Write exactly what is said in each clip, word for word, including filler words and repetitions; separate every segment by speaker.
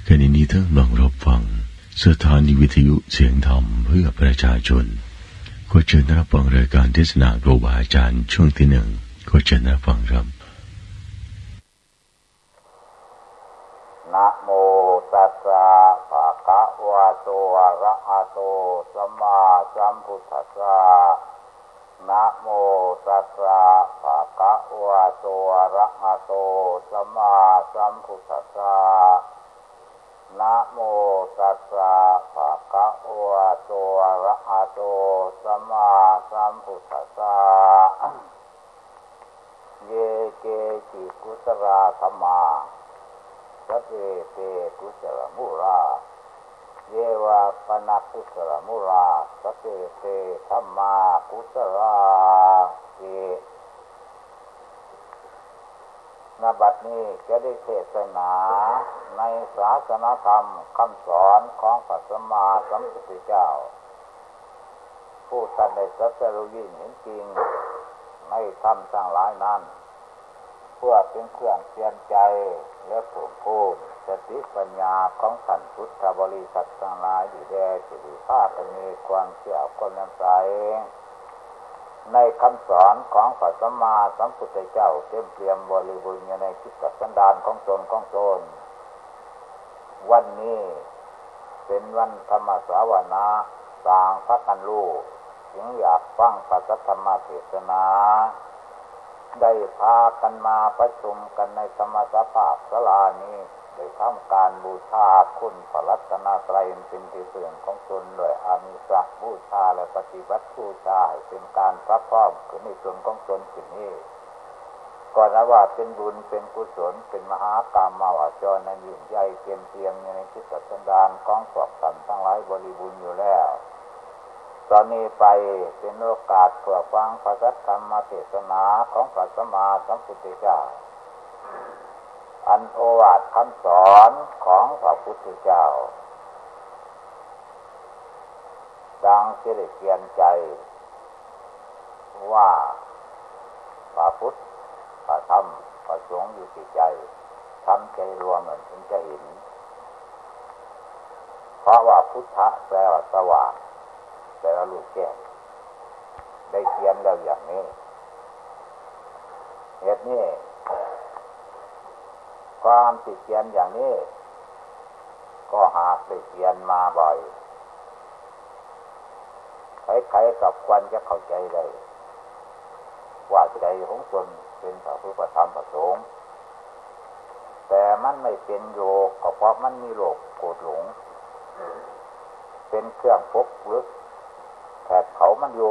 Speaker 1: ขณะนี้ท่านกำลังรับฟังสถานีวิทยุเสียงธรรมเพื่อประชาชนขอเชิญรับฟังรายการเทศนาครูบาอาจารย์ช่วงที่หนึ่งขอเชิญรับฟังครับ
Speaker 2: นะโมตัสสะภะคะวะโตอะระหะโตสัมมาสัมพุทธัสสะนะโมตัสสะภะคะวะโตอะระหะโตสัมมาสัมพุทธัสสะนะโมตัสสะภะคะวะโตอะระหะโตสัมมาสัมพุทธัสสะเยเกจิกุสราธัมมาสัพเพเตกุสลมุราเยวะปนะกุสลมุราสัพเพเตธัมมากุสลาเอณบัดนี้จะได้เทศนาในศาสนธรรมคำสอนของพระสัมมาสัมพุทธเจ้าผู้ท่านได้ตรัสรู้ยิ่งเห็นจริงในธรรมทั้งหลายนั้นเพื่อเป็นเครื่องเตือนใจและปลุกภูมิสติปัญญาของท่านพุทธบริษัททั้งหลายที่ได้สิริภาพมีความเชื่อความนำใจในคำสอนของพระสัมมาสัมพุทธเจ้าเต็มเปี่ยมบริบูรณ์อยู่ในจิตสันดานของตนของตนวันนี้เป็นวันธรรมสาวนาสร้างพระกันรู้จึงอยากฟังพระธรรมเทศนาได้พากันมาประชุมกันในธรรมสภาพศาลานี้ได้ทำการบูชาคุณพระรัตนตรัยเป็นที่พึ่งของตนด้วยอามิสบูชาและปฏิบัติบูชาให้เป็นการพระพร้อมขึ้นในส่วนของตนสิ่งนี้ก่อนว่าเป็นบุญเป็นกุศลเป็นมหากรรมมาวาจรนั้นยิ่งใหญ่เต็มเปี่ยมในจิตสันดานของพวกท่านทั้งหลายบริบูรณ์อยู่แล้วตอนนี้ไปเป็นโอกาสเพื่อฟังพระธรรมเทศนาของพระสัมมาสัมพุทธเจ้าอันโอวาทคำสอนของพระพุทธเจ้าดังที่ได้เตือนใจว่าพระพุทธพระธรรมพระสงฆ์อยู่ที่ใจทำใจรวมมันถึงจะเห็นเพราะว่าพุทธะแปลว่าสว่างแปลว่ารู้แจ้งได้เตือนแล้วอย่างนี้เหตุนี้ความติดเตียนอย่างนี้ก็หากได้เตียนมาบ่อยใครๆกับควรจะเข้าใจได้ว่าใจของตนเป็นพระพุทธธรรมพระสงฆ์แต่มันไม่เป็นโยกก็เพราะมันมีโลภโกรธหลงเป็นเครื่องปกลึกแผดเผามันอยู่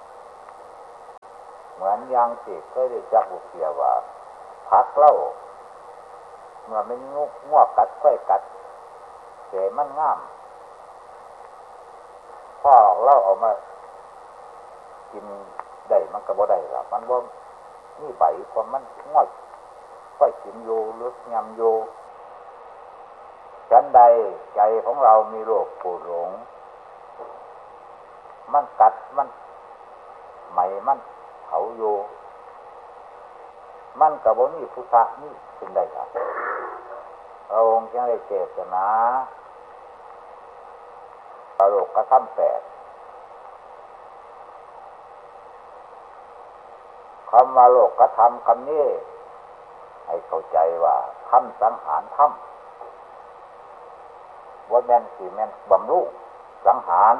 Speaker 2: เหมือนยางสิเคยได้จับบุกเสียว่าพักเล่าเมื่อมันงุกงวกกัดค่อยกัดเสมันง่ามพ่อเล่าออกมากินได้มันก็บ่ได้หรอกมันบ่นี่ใบความมันงวกค่อยกินโยหรือยำโยฉันใดใจของเรามีโรคปวดหลงมันกัดมันไหมมันเผาโยมันก็บ่มีพุทธะนี่เป็นได้ครับพระองค์จึงได้เทศนาพระโลกธรรมแปดคำว่าโลกธรรมคำนี้ให้เข้าใจว่าธรรมสังหารธรรมว่าแม่นสิแม่นบำรุงสังหาร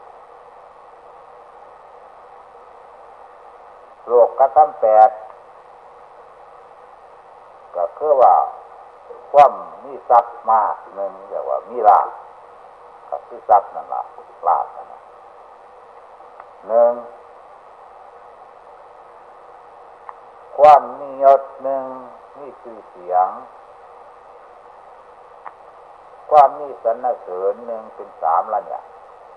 Speaker 2: โลกธรรมแปดก็คือว่าความมีทรัพย์มากหนึ่งเรียกว่ามีลาภกับที่ทรัพย์นั่นแหละลาภนั่นแหละหนึ่งความมียศหนึ่งมีชื่อเสียงความมีสรรเสริญหนึ่งเป็นสามละเนี่ย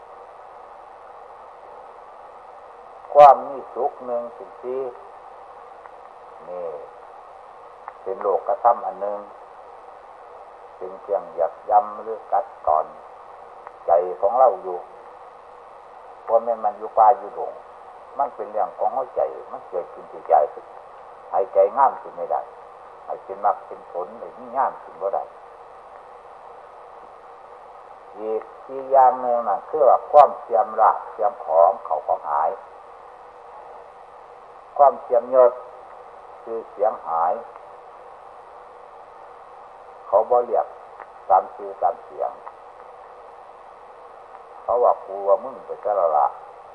Speaker 2: ความมีสุขหนึ่งเป็นสี่นี่เป็นโลกธรรมอันหนึ่งเป็นเครื่องหยับยั้มหรือกัดก่อนใจของเราอยู่เพราะมันมันอยู่ป่าอยู่ดงมันเป็นเรื่องของหัวใจมันเกิดขึ้นที่ใจหายใจง่ามขึ้นไม่ได้หายเป็นมรรคเป็นผลหรือง่ามขึ้นก็ได้อีกอีกอย่างหนึ่งน่ะคือว่าความเสียมละเสียมของเขาของหายความเสียมยศคือเสียงหายเขาบ่เรียกตามชื่อตามเสียงเขาว่ากูว่ามึงไปซะแล้วล่ะ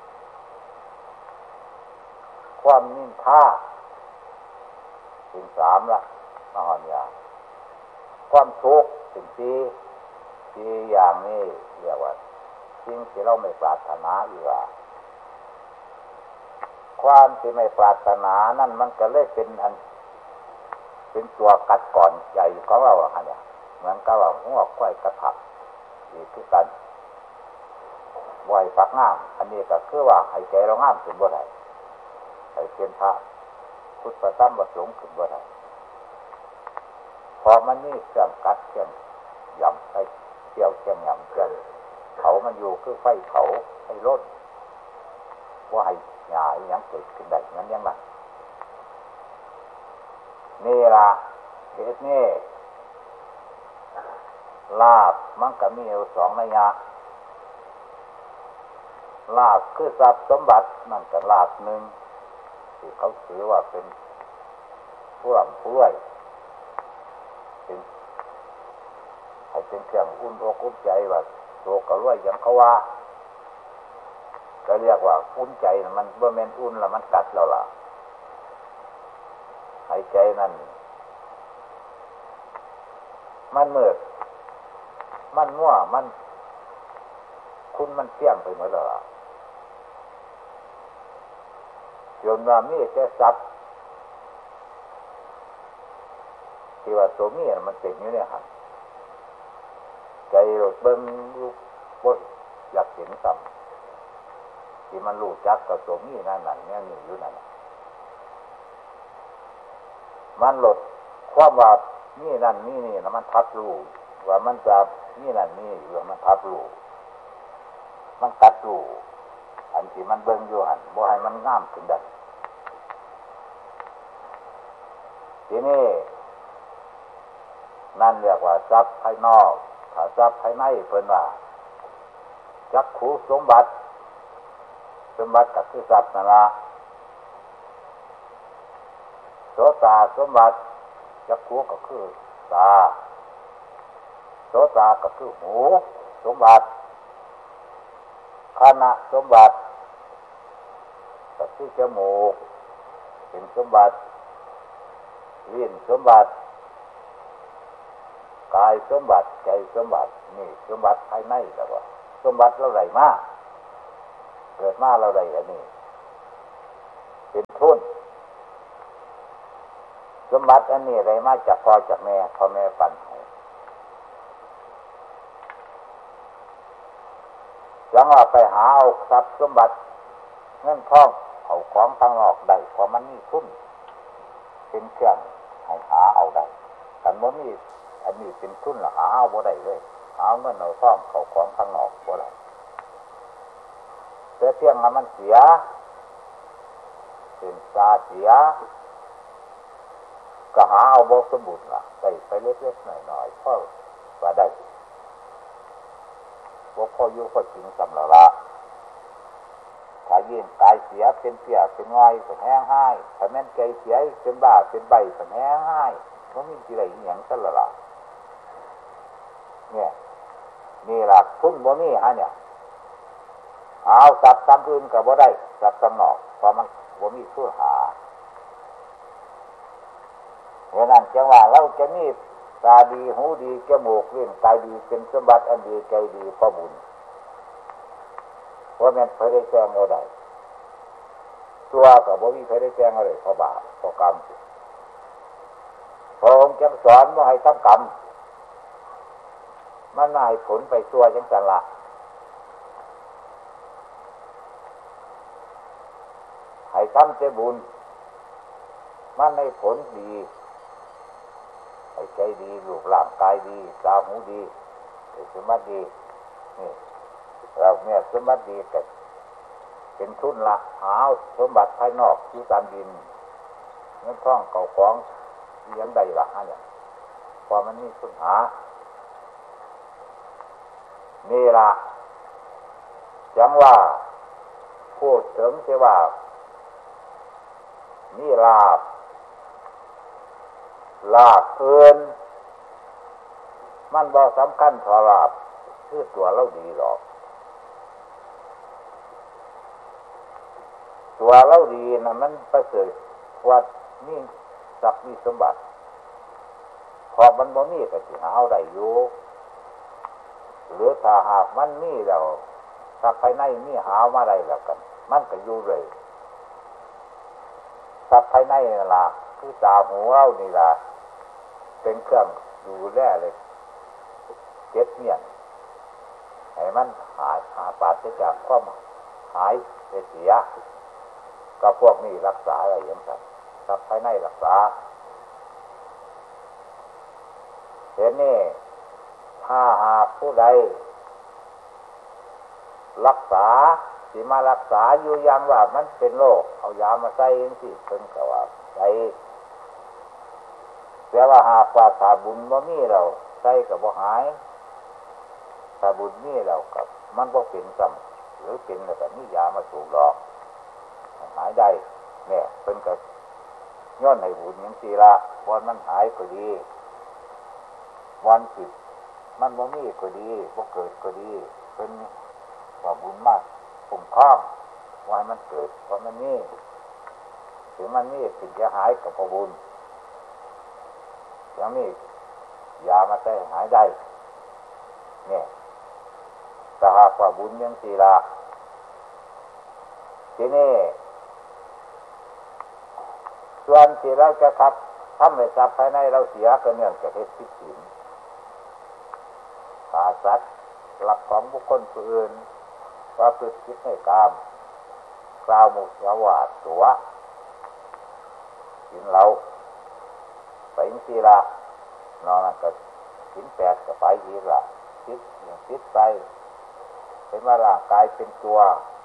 Speaker 2: ความนินทาถึงสามละนอนอย่างความทุกข์ถึงสี่สี่อย่างนี้เรียกว่าสิ่งที่เราไม่ปรารถนาอยู่ว่าความที่ไม่ปรารถนานั่นมันก็เลยเป็นอันเป็นตัวกัดก่อนใจของเราอะเนี่ยเหมือนกับว่าหัวควายกระถับอีกคือกันไหวปักง่ามอันนี้ก็คือว่าให้ใจเราง่ามถึงบ่ได้ให้เป็นพระพุทธธรรมประสงค์ถึงบ่ได้พอมันนี่เครื่องกัดเครื่องยำไปเที่ยวเครื่องยำเครื่องเขามันอยู่คือไฟเขาให้ลดว่าให้หยาอย่างเกิดขึ้นได้งั้นยังไงนี่ล่ะเหตุนี้ลาภมันก็มีอยู่สองนัยยะลาภคือทรัพย์สมบัตินั่นก็ลาภหนึ่งที่เขาถือว่าเป็นผู้ร่ำผู้รวยเป็นให้เป็นเครื่องอุ่นอกอุ่นใจว่าโตก็รวยอย่างเขาว่าก็เรียกว่าอุ่นใจมันบ่แม่นอุ่นแล้วมันกัดเราล่ะหายใจนั่นมันมืดมันมั่วมันคุณมันเสี่ยงไปหมดแล้วล่ะจนว่ามีแต่ทรัพย์ที่ว่าตัวมีมันเต็มอยู่เนี่ยครับใจรถเบิ้งลูกบ่อยากเห็นซ้ำที่มันรู้จักกับตัวมีนั่นนั่นเนี่ยมีอยู่นั่นมันหลดความว่านี่นั่นนี่นี่นะมันทับรู้ว่ามันจะนี่นั่นนี่อยู่มันทับรู้มันกัดรู้อันที่มันเบิ้งอยู่หันบ่ให้มันงามขึ้นได้ทีนี้นั่นเรียกว่าทรัพย์ภายนอกถ้าทรัพย์ภายในเพิ่นว่าจักขุสมบัติสมบัติก็คือทรัพย์นั่นล่ะโสตสมบัติจักขุก็คือตาโสตก็คือหูสมบัติคานะสมบัติก็คือจมูกเป็นสมบัติลิ้นสมบัติกายสมบัติใจสมบัตินี่สมบัติภายในแล้วว่าสมบัติเราได้มาเกิดมาเราได้อันนี้เป็นทุนสมบัติอันนี้ได้มาจากพ่อจากแม่พ่อแม่ปั่นให้จังว่าไปหาเอาทรัพย์สมบัติเงินทองเอาของต่างนอกได้เพราะมันมีทุนเป็นเครื่องให้หาเอาได้แต่เมื่อมีอันนี้เป็นทุนละหาเอาบ่ได้เลยหาเงินเอาทองเอาของข้างนอกบ่ได้แต่เพียงว่ามันเสียเป็นตาเสียก็หาเอาบ่สมบูรณ์ล่ะใส่ไปเล็กๆน้อยๆพอว่าได้บ่พออยู่พอจริงสำหรับละถ้ายิ่งกายเสียเป็นเปียเป็นง่อยเป็นแห้งห้ายถ้าแม่นใจเสียเป็นบ้าเป็นใบเป็นแห้งห้ายมันมีอะไรอย่างนั้นละล่ะเนี่ยนี่ล่ะทุนบ่มีฮะเนี่ยเอาสัตว์ตามอื่นก็บ่ได้สัตว์ตามนอกเพราะมันบ่มีผู้หาเพราะนั้นจังว่าเราจะมีตาดีหูดีจมูกลิ้นกายดีเป็นสมบัติอันดีใจดีเพราะบุญเพราะแม่นเผยได้แจ้งเอาได้ตัวก็บ่มีเผยได้แจ้งเอาได้เพราะบาปเพราะกรรมพระองค์จึงสอนว่าให้ทำกรรมมันให้ผลไปตัวจังซั่นล่ะให้ทำแต่บุญมันให้ผลดีให้ใจดีรูปร่างกายดีตาหูดีสมบัติดีนี่เราเนี่ยสมบัติดีแต่เป็นทุนละหาสมบัติภายนอกอยู่ตามดินเงินทองเก่าของเลี้ยงใดละฮะเนี่ยพอมันนี่ทุนหานี่ละจังว่าพูดถึงที่ว่านี่ลาภลาภเอินมันบ่สำคัญเท่าลาภคือตัวเราดีหรอกตัวเราดีนะมันประเสริฐกว่านี่ทรัพย์มีสมบัติพอมันบ่มีก็สิหาเอาได้อยู่หรือถ้าหากมันมีแล้วถ้าภายในมีหามาได้แล้วกันมันก็อยู่เลยทรัพย์ภายในนั่นล่ะคือตาหูเรานี่ล่ะเป็นเครื่องดูแลเลยเก็บเงียบให้มันหายหาปราศจากความหายเสียก็พวกนี้รักษาอะไรอย่างนั้นทรัพย์ภายในรักษาเห็นนี่ถ้าหากผู้ใดรักษาสิมารักษาอยู่อย่างว่ามันเป็นโรคเอายามาใส่เองสิเพิ่นก็ว่าใส่แต่ว่าหากว่าถ้าบุญบ่มีเราใส่ก็บ่หายถ้าบุญมีเราก็มันบ่เป็นซ้ำหรือเป็นแล้วก็มียามาสูบดอกหายได้เนี่ยเพิ่นก็ย้อนให้บุญจังซี่ล่ะวันมันหายก็ดีวันจิตมันบ่มีก็ดีบ่เกิดก็ดีเป็นว่าบุญมากคุ้มครองว่าให้มันเกิดเพราะมันนี่ถึงมันนี่สิ่งจะหายกับพบุญอย่างนี้ยามาใส่หายได้เนี่ยถ้าหากว่าบุญยังสีละทีนี้ส่วนที่เราจะทับทำให้ทรัพย์ภายในเราเสียก็เนื่องจากเหตุผิดศีลฆ่าสัตว์ลักของบุคคลผู้อื่นว่าพฤติผิดในกามกล่าวมุสาวาทตัวกินเหล้าไปอินทรีละนอนก็กินแปดก็ไปอีกละคิดอย่างคิดไปเป็นว่าร่างกายเป็นตัว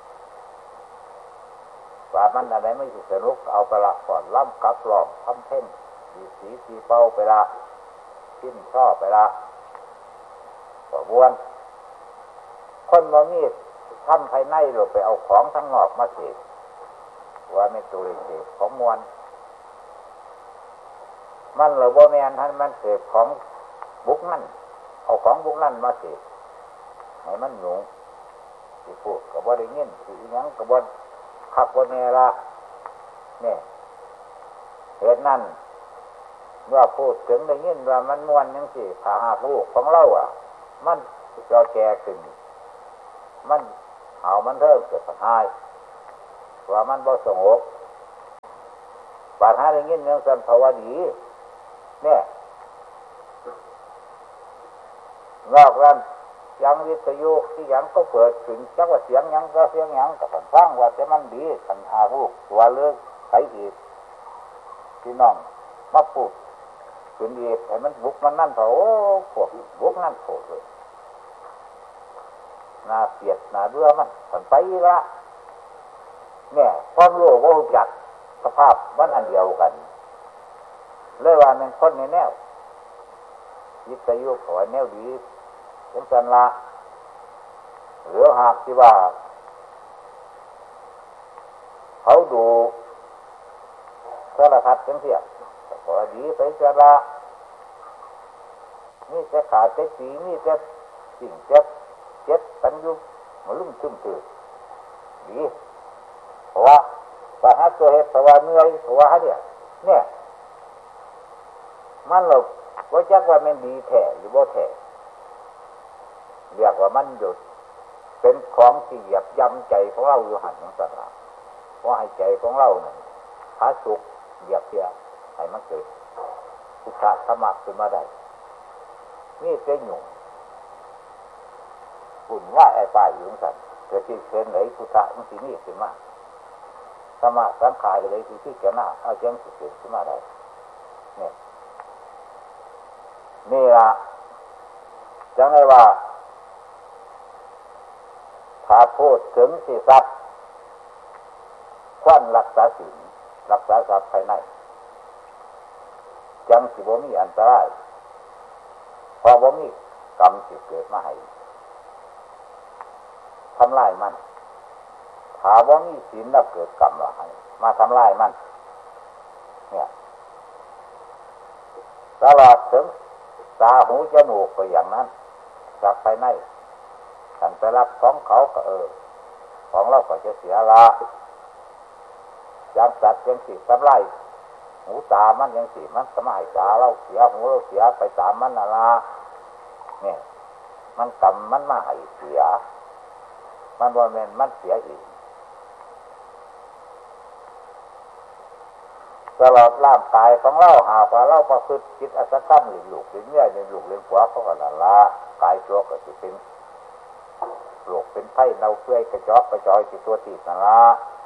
Speaker 2: ว่ามันอะไรไม่สนุกเอาไปละก่อนล่ำกับหลอกทำเพ่งดีสีสีเป้าไปละขึ้นช่อไปละก็บวนคนบ่มีทำภายในหรือไปเอาของทั้งนอกมาเสกว่าไม่ตัวเสกของมวลมันหรือบ่แม่นท่านมันเสกของบุกนั่นเอาของบุกนั่นมาเสกให้มันหนุ่งที่พูดกับบ่ได้ยินที่ยังกับบ่ขับบ่แน่ละเนี่ยเหตุนั้นเมื่อพูดถึงได้ยินว่ามันมวนยังสิถ้าหากลูกของเราอ่ะมันจอแจขึ้นมันเอามันเริ่มเกิดปัญหาว่ามันบ่สงบปัญหาได้ยินยังสันภาวดีเนี่ยนอกนั้นยังวิทยุที่ยังก็เปิดถึงจักว่าเสียงยังก็เสียงยังกับคนฟังว่าจะมันดีปัญหาลูกตัวเลือกใครอีกพี่น้องมาพูดถึงอีกให้มันบุกมันนั่นเถอะโอ้พวกบุกนั่นโผล่เลยน่าเสียดน่าเบื่อมันผลไปละเนี่ยความรู้ว่ารู้จักสภาพมันอันเดียวกันเลยว่ามันคนในแนววิทยุขอแนวดีเป็นสันละหรือหากที่ว่าเขาดูโทรทัศน์จังเสียขอดีไปสันละนี่จะขาดจะสีนี่จะสิ่งจะเจ็บปันยุมาลุ่มชุ่มตื่นดีเพราะว่าปัญหาตัวเหตุเพราะว่าเหนื่อยเพราะว่าเนี่ยเนี่ยมันหลบว่าจักว่ามันดีแท้หรือว่าแท้เรียกว่ามันหยุดเป็นของที่เหยียบย่ำใจของเราอยู่หันของสัตว์เพราะให้ใจของเราเนี่ยหาสุขเหยียบเพียให้มันเกิดพุทธธรรมะขึ้นมาได้นี่เป็นหนุ่มคุณว่าไอ้ป้ายอยู่ของสัตว์แต่ที่เช่นไหนพุทธะมันสีนี่ขึ้นมาธรรมะสังขารเลยคือที่แก่หน้าเอาเจ้าสุดขึ้นมาได้เนี่ยนี่ละจังไงว่าถ้าพูดถึงสิทรัพย์ความรักษาศีลรักษาทรัพย์ภายในจังสิบ่มีอันตรายเพราะบ่มีกรรมสิเกิดมาให้ทำลายมันถามว่ามีศีลแล้วเกิดกรรมละมาทำลายมันเนี่ยตลอดถึงตาหูจมูกก็อย่างนั้นจากภายในฉันไปรับของเขาก็เออของเราก็จะเสียละยังสัตว์ยังสิทำลายหูตามันยังสิมันทำให้ตาเราเสียหูเราเสียไปตามมันน่ะละเนี่ยมันกรรมมันมาให้เสียมันบ่แม่นมันเสียอีกตลอดร่างกายของเราหากว่าเราประพฤติจิตอัศกรรมหรือลูกหรือเมียหรือลูกหรือผัวเขาก็นั่นละกายตัวก็จะเป็นโรคเป็นไข้เน่าเปื่อยกระจอกกระจอยที่ตัวติดนั่นละ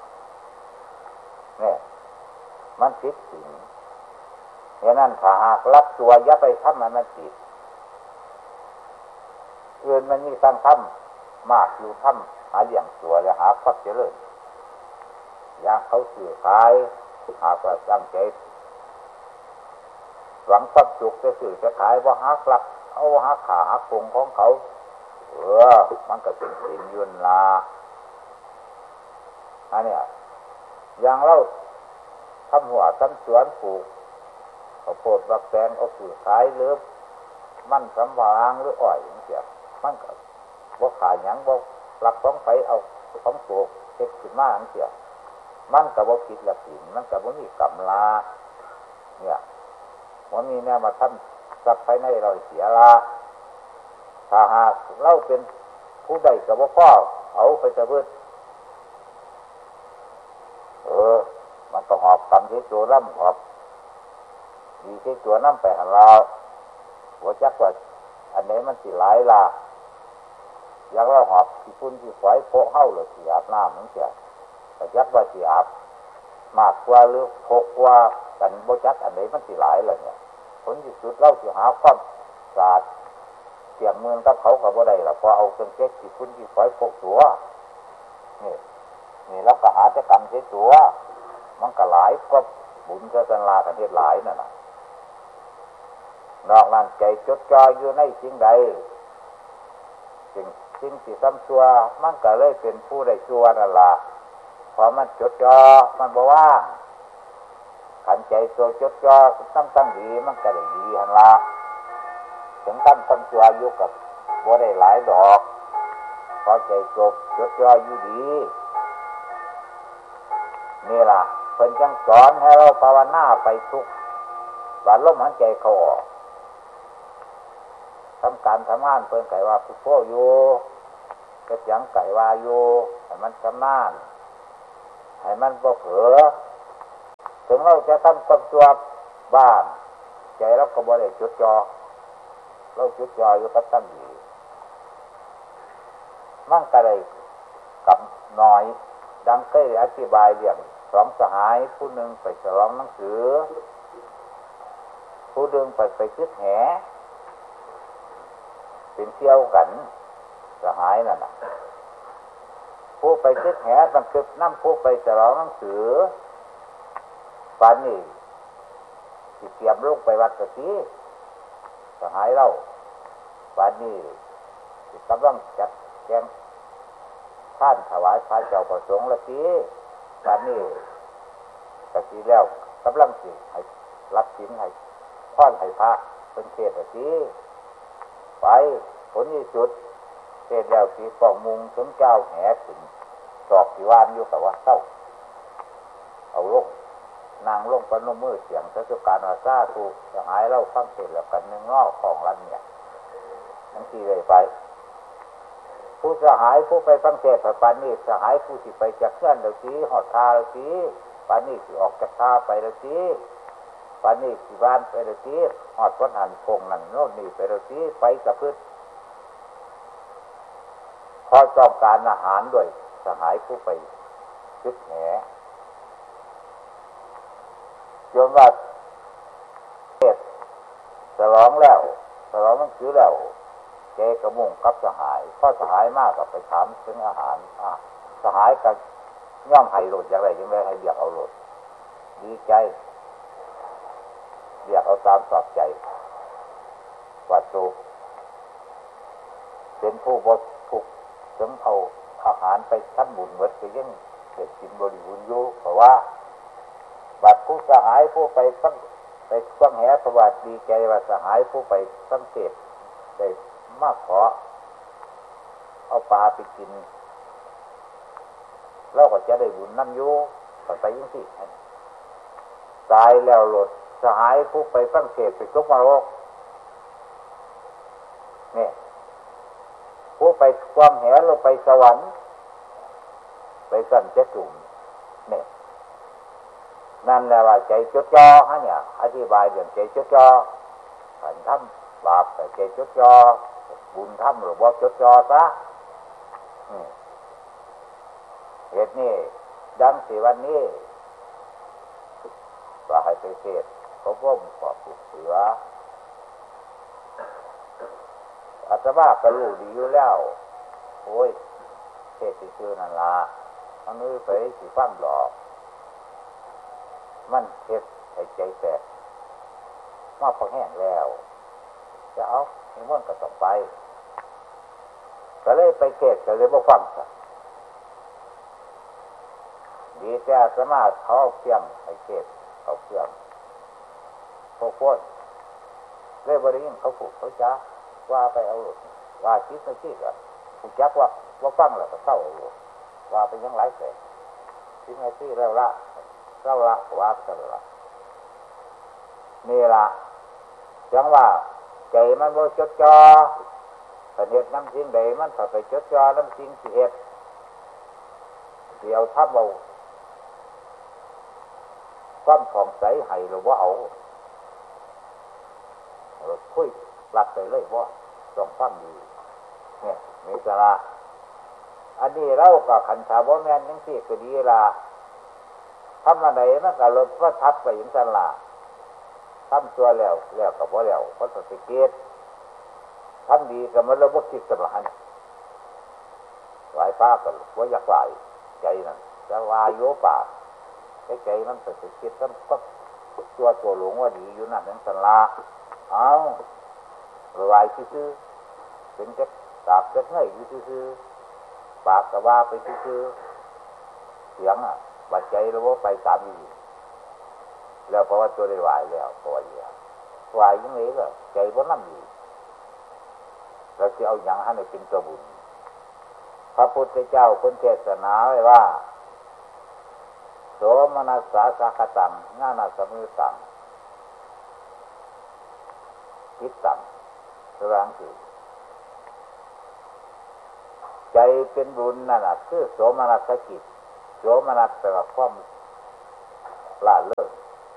Speaker 2: เนี่ยมันผิดศีลเพราะนั้นถ้าหากรับตัวอย่าไปทำมันมันผิดอื่นมันมีตั้งทำมากอยู่ทำหาเลี้ยงตัวและหาพักเจริญอย่างเขาสื่อขายหากว่าตั้งใจหวังความสุขจะสื่อจะขายว่าหักหลักเอาหักขาหักปงของเขาเออมันก็เป็นศีลยุนลาอันเนี้ยอย่างเราทำหัวทำสวนปลูกข้าวโพดบักแตงเอาสื่อขายหรือมันสำวางหรืออ้อยอย่างเงี้ยมันก็บ่ขายหยังบ่หลักของไปเอาของปลูกเก็บขึ้นมาอย่างเงี้ยมันก็บ่ผิดละศีลมันก็บ่มีกรรมลาเนี่ยว่ามีแนวมาทำทรัพย์ภายในเราเสียละถ้าหากเราเป็นผู้ใดก็บ่พอเอาไปจะเบิดเออมันก็หอบกรรมที่ตัวน้ำหอบดีที่ตัวน้ำไปหันเราหัวจักว่าอันนี้มันสิหลายละอย่างเราหอบที่พุ่นที่ฝอยโพะเห่าหรือที่อาบน้ำนั่นเสียแต่ยักว่าสิอาบมากกว่าหรือพกว่ากันบ่จักอันไหนมันสิหลายเลยเนี่ยผลที่สุดเราสิหาความสะอาดเกี่ยงมือกับเขากับบ่ได้ล่ะพอเอาเครื่องเช็คที่พุ่นที่ฝอยพกตัวนี่นี่เราก็หาจะกันเช็คตัวมันก็หลายก็บุญก็สันลากันเฮ็ดหลายนั่นน่ะนอกนั้นใจจดจ่ออยู่ในสิ่งใดสิ่งสิ่งที่ซ้ำซัวมันก็เลยเป็นผู้ใดซัวนั่นล่ะพอมันจดจ่อมันบอกว่าขันใจตัวจดจ่อตั้งตั้งดีมันก็ได้ดีหันละถึงตั้งตั้งตัวอยู่กับบ่ได้หลายดอกพอใจจบจดจ่ออยู่ดีนี่ล่ะเพิ่นจังสอนให้เราภาวนาไปทุกบาดลมหายใจเข้าออกทำการทำงานเพิ่นไก่ว่าพุทโธอยู่เก็บยังไก่ว่าอยู่ให้มันชำนาญให้มันบ่เผลอถึงเราจะทำกับตัวบ้านใจเราก็บ่ได้จดจ่อเราจดจ่ออยู่กับตั้งดีมันก็ได้กับน้อยดังเคยอธิบายเรื่องสองสหายผู้หนึ่งไปฉลองหนังสือผู้หนึ่งไปไปยึดแหเป็นเที่ยวกันสหายนั่นน่ะผู้ไปยึดแหบังคับน้ำผู้ไปฉลองหนังสือปานนี้สิเตรียมลงไปวัดกะทิสหายเราปานนี้สิกำลังจัดแจงท่านถวายพระเจ้าประสงค์ละทีปานนี้กะทิแล้วกำลังสิให้รับศีลให้พรให้พระเป็นเทศละทีไปผลที่สุดเทศแล้วที่ป้องมุงถึงเจ้าแหถึงสอบที่ว่านอยู่กับว่าเศร้าเอาลงนางลงปนมือเสียงเทศกาลว่าซาถูกสหายเล่าฟังเสร็จแล้วกันหนึ่งงอกของรันเนี่ยทั้งที่เลยไปผู้สหายผู้ไปฟังเทศปานนี้สหายผู้ที่ไปจากเพื่อนเดี๋ยวนี้หอดทาเดี๋ยวนี้ปานนี้ที่ออกจากท่าไปเดี๋ยวนี้ปานนี้ที่บ้านไปเดี๋ยวนี้หอดวัดหันคงนั่นโน่นนี่ไปเดี๋ยวนี้ไปกับพืชพอต้องการอาหารด้วยสหายผู้ไปยึดแหจนว่าเทศฉลองแล้วฉลองหนังสือแล้วเจกระมุ่งกับสหายพ่อสหายมากกับไปถามถึงอาหารอ่ะสหายกับย่อมให้โหลดอย่างไรยังไงให้เรียกเอาโหลดดีใจเรียกเอาตามสอบใจวัดโตเป็นผู้บดทุกถึงเอาอาหารไปทำบุญหมดก็ยังเกิดกินบริบูรณ์อยู่เพราะว่าบัดผู้สหายผู้ไปตั้งไปตั้งแหประวัติดีใจว่าสหายผู้ไปสังเกตได้มาขอเอาปลาไปกินเราก็จะได้บุญนั่นอยู่ต่อไปยิ่งสิตายแล้วหลดสหายผู้ไปสังเกตไปทุกมรกเนี่ยผู้ไปความแหเราไปสวรรค์ไปสั่นเจตุ่มเนี่ยนั่นแหละว่าใจจดจ่อฮะเนี่ยอธิบายเรื่องใจจดจ่อขันทำบาปแต่ใจจดจ่อบุญทำหรือว่าจดจ่อซะเหตุนี้ดังสี่วันนี้ว่าให้ไปเทศเขาพ่มขอบเสืออาตมาก็รู้ดีอยู่แล้วโอ้ยเทศที่ชื่อนั่นละอันนี้ไปสิฟังหลอกมันเทศให้ใจแตกมาพอแห้งแล้วจะเอาให้มันก็ต้องไปก็เลยไปเทศก็เลยบ่ฟังซะดีแต่อาตมาเขาเพียงให้เทศเขาเพียงพวกคนเลยบริยินเขาผูกเขาจ้าว่าไปเอาว่าคิดไม่คิดอ่ะผูกจักว่าว่าฟังแล้วก็เข้าว่าไปยังไรเสร็จคิดไม่คิดแล้วละแล้วละว่าไปแล้วละนี่ละจังว่าใจมันโมจดจ่อแต่เหตุน้ำสิ่งใดมันถ้าไปจดจ่อน้ำสิ่งที่เหตุเดี๋ยวถ้าเราความผ่องใสให้หรือว่าเอาคุยหลับไปเลยว่าต้องฟังดีเนี่ยมีสาระอันนี้เราก็ขันธาบ่แม่นยังที่ก็ดีละทำอะไรมันก็ลดพระทับไปอย่างสาระทำตัวแล้วแล้วกับว่าแล้วเพราะสติเกตทำดีกับมันเราบ่คิดสำคัญไหวป้าก็ว่าอยากไหวใจนั่นจะวายโยป่าใจมันสติเกตก็ตัวตัวหลวงว่าดีอยู่นั่นอย่างสาระเอาไหวซื่อเป็นจะตากจะง่ายอยู่ซื่อปากกับว่าไปซื่อเสียงอ่ะบัดใจเราว่าไปตามดีแล้วเพราะว่าตัวได้ไหวแล้วเพราะว่าอย่างไหวยังไงก็ใจว่านั่นดีเราจะเอาอย่างให้ในเป็นตัวบุญพระพุทธเจ้าคนเทศนาไว้ว่าโสมนัสสาสาคตังญาณสมุตตังจิตตังแสดงสิใจเป็นบุญนั่นแหละคือโสมนัสจิตโสมนัสแปลว่าความละเลิก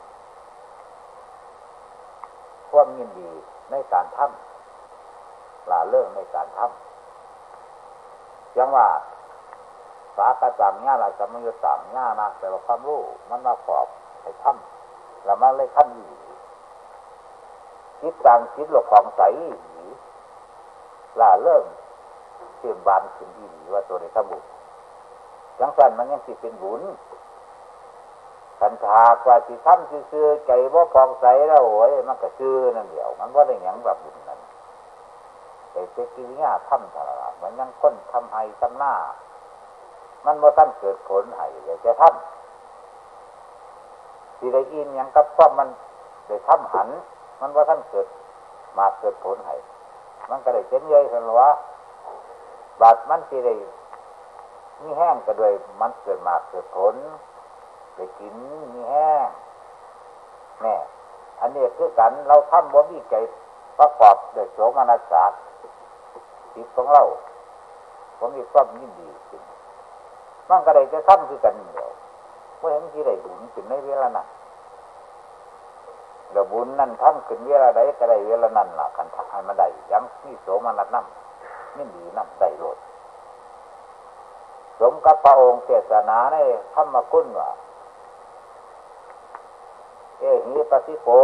Speaker 2: ความยินดีในการทำละเลิกในการทำยังว่าสาคตังญาณสมุตตังญาณแปลว่าความรู้มันมาขอบให้ทำแล้วมันเลยทำอยู่จิตตังจิตหลบของใสล่าเริ่มเชื่อมบานขึ้นดีว่าตัวในสมุทรจังสันมันยังสิเป็นบุญขันธากว่าสิทำซื่อใจว่าฟองใสแล้วโอ้ยมันก็ชื่อนั่นเดียวมันว่าได้หยังแบบบุญนั่นแต่เจกิริยาทำเท่าไหร่มันยังค้นทำให้ทำหน้ามันว่าตั้งเกิดผลให้เดี๋ยวจะทำที่ได้อินยังกับความมันได้ทำหันมันว่าท่านเกิดมาเกิดผลให้มันก็ได้เช่นเย่ยสันวะบาดมันที่ได้มีแห้งก็ด้วยมันเกิดมาเกิดผลได้กินมีแห้งแน่อันนี้คือกันเราทำบ่มีใจประกอบด้วยโสมนัสสาจิตของเราผมมีความยินดีจริงมันก็ได้จะทำคือกันเดียวเมื่อเห็นที่ได้บุญถึงในเวลานั้นเดี๋ยวบุญนั่นทำขึ้นเวลาใดก็ได้เวลานั้นล่ะขันทักให้มันได้ยังที่โสมนัสนั่งนี่ดีนั่งได้โลดสมกับพระองค์เทศนาในธรรมคุณว่าเอหิปัสสิโก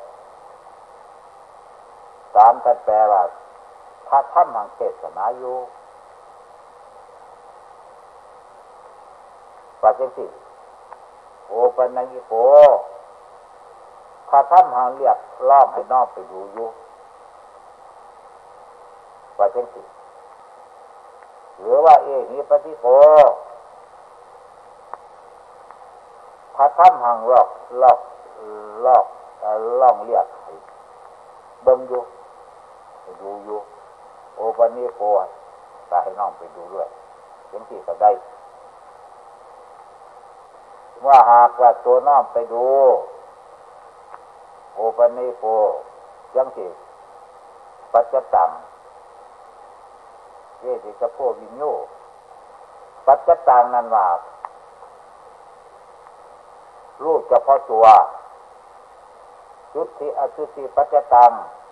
Speaker 2: ตามท่านแปลว่าถ้าท่านหังเทศนาอยู่ว่าจังสิโอปัญญิโกถ้าท่านหาเรียกล้อมให้นอกไปดูอยู่ว่าจังสิหรือว่าเอหิปฏิโกพระธรรมหังลอกลอกลอกล่องเรียกเบิ่งอยู่ดูอยู่โอปนิโกตาให้น้องไปดูด้วยเห็นที่ก็ได้ว่าหากว่าตัวน้องไปดูโอปนิโกยังที่ปัจจตังเยติกะโพวิญโยปัจจตังนั้นว่ารู้เฉพาะตัวจุติอจุติปัจจตัง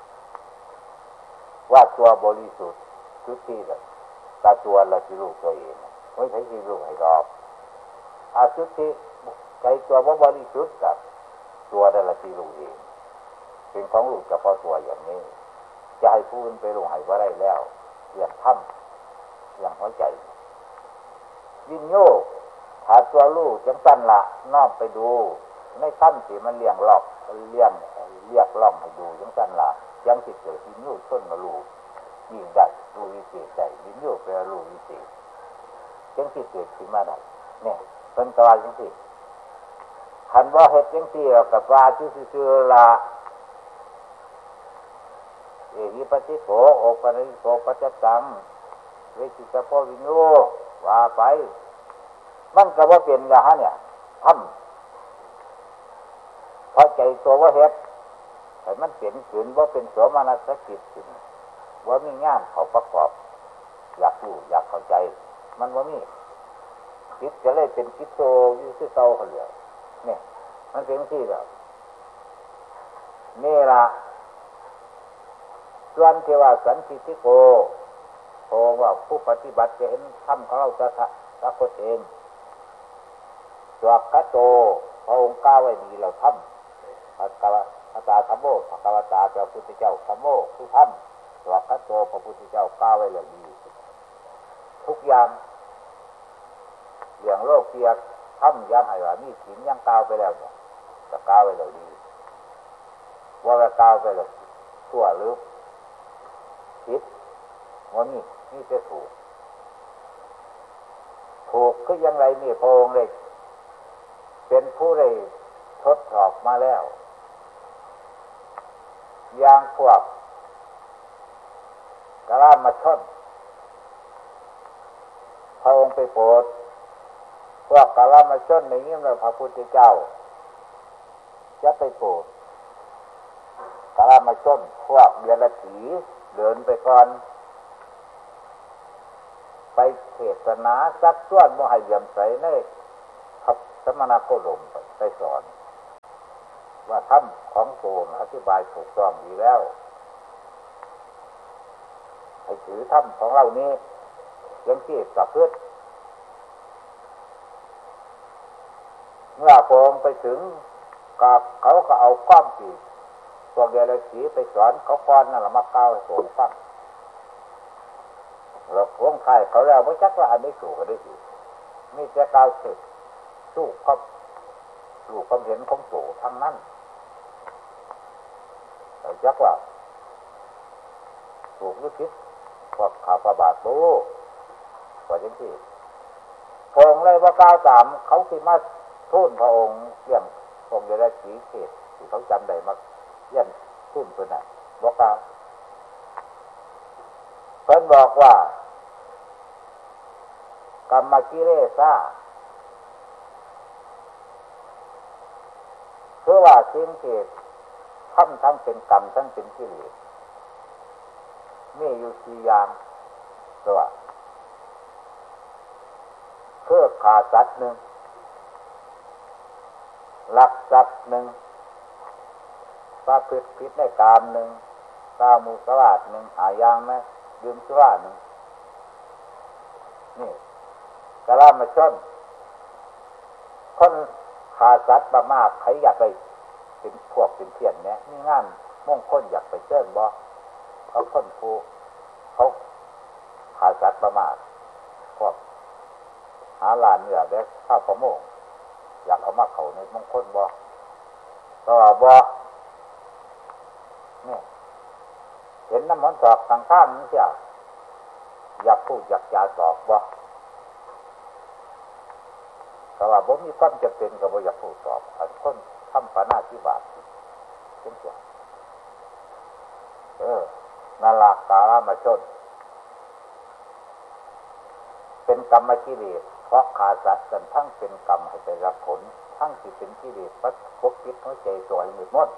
Speaker 2: ว่าตัวบริสุทธิ์จุติละตาตัวละที่รู้ตัวเองไม่ใช่ที่รู้ให้ดอกอจุติใจตัวว่าบริสุทธิ์กับตัวนั่นละที่รู้เองเป็นของรู้เฉพาะตัวอย่างนี้จะให้ผู้อื่นไปรู้ให้ว่าได้แล้วเรื่องธรรมเรื่องหัวใจวิญโยถ้าตัวรู้จังสั้นละน้อมไปดูในธรรมที่มันเลี้ยงหลอกเลี้ยงเรียกล่องให้ดูจังสั้นละยังสิเกิดวิญโยชนมารู้ยิ่งได้รู้วิเศษได้วิญโยแปลรู้วิเศษจังสิเกิดขึ้นมาได้เนี่ยเป็นกลายจังสิคันว่าเฮ็ดจังสิเรากับว่าซื่อๆละเอหิปฏิโกโอปนิโกปัจจตังเวจิตะโพวิญโยว่าไปมันก็ว่าเป็นละฮะเนี่ยทำเพราะใจตัวว่าเฮ็ดแต่มันเปลี่ยนขืนว่าเป็นโสมนัสกิจขึ้นว่ามีงานเขาประกอบอยากรู้อยากเข้าใจมันว่ามีจิตจะเลยเป็นกิโตยิ่งที่เตาเขาเหลือเนี่ยมันเป็นที่แบบนี่ละส่วนเทวาสันติติโกโอว่าผู้ปฏิบัติจะเห็นธรรมของเราจะสักคนเองตัวกัตโตพระองค์กล่าวไว้ดีเราทำพระกวาพระตาธรรมโมพระกวาตาพระพุทธเจ้าธรรมโมผู้ทำตัวกัตโตพระพุทธเจ้ากล่าวไว้เลยดีทุกอย่างอย่างโลกเกียรติทำยังไงวะนี่ขินยังกล่าวไปแล้วเนี่ยจะกล่าวไว้เลยดีว่าจะกล่าวไปเลยชั่วหรือผิดว่านี่นี่จะถูกถูกก็ยังไรนี่พระองค์เลยเป็นผู้ได้ทดสอบมาแล้วอย่างพวกกลามาชนพระองค์ไปโปรดพวกกลามาชนในนี้เราพระพุทธเจ้าจะไปโปรดกลามาชนพวกเดรัจฉีเดินไปก่อนไปเทศนาซักซ้วนบ่ให้เยี่ยมใสในทัพสมณโคดมไปสอนว่าธรรมของโตนอธิบายถูกต้องดีแล้วให้ถือธรรมของเรานี้ยังเทียบกับเพื่อนเมื่อพระองค์ไปถึงกับเขาก็เอาความผิดพวกเดรัจฉีไปสอนเขาก่อนนั่นแหละมาก้าวให้โสมฟังเราพวงไข่เขาแล้วไม่ชักว่าอันนี้ถูกกันได้สิมีแต่ก้าวสึกสู้เขาสู้ความเห็นของโสทั้งนั้นเราชักว่าถูกหรือผิดพวกข่าวประบาดโตกว่าอย่างที่พระองค์เลยว่าก้าวสามเขาสิมาทูลพระองค์เรื่องพระองค์จะได้สีเขตที่เขาจำได้มาเยี่ยนทุ่นเพื่อนน่ะบอกกล่าวเพิ่นบอกว่ากรรมกิเลสะคือว่าสิ่งที่ทำทั้งเป็นกรรมทั้งเป็นกิเลสมีอยู่สี่อย่างตัวคือฆ่าสัตว์หนึ่งลักทรัพย์หนึ่งประพฤติผิดในกามหนึ่งกามุสวาทหนึ่งหายางไหมดื่มสุราหนึ่งนี่กะลามาชนคนขาสัตว์มากๆใครอยากไปเป็นพวกเป็นเพี้ยนเนี่ยมีงานม่วงคนอยากไปเชิญบ่เขาคนผู้เขาขาสัตว์มากๆพวกหาลานเนี่ยเด็กข้าวพะโมงอยากเอามาเขาในม่วงคนบ่ก็บ่เนี่ยเห็นน้ำมันสอกทางข้ามนี่เสียอยากพูดอยากจาตอบว่าแต่ว่าผมมีความจำเป็นกับว่าอยากพูดตอบอันคนทำปานาธิบาตเป็นตัวเออนาลากาลมาชนเป็นกรรมกิเลสเพราะขาดสัตว์กันทั้งเป็นกรรมให้ไปรับผลทั้งที่เป็นกิเลสปัดพกจิตหัวใจตัวให้หมดหมด